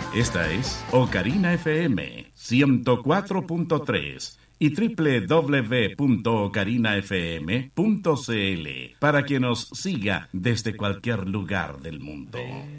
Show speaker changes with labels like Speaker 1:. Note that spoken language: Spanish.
Speaker 1: Esta es Ocarina FM 104.3 y www.ocarinafm.cl para que nos siga desde cualquier lugar del mundo.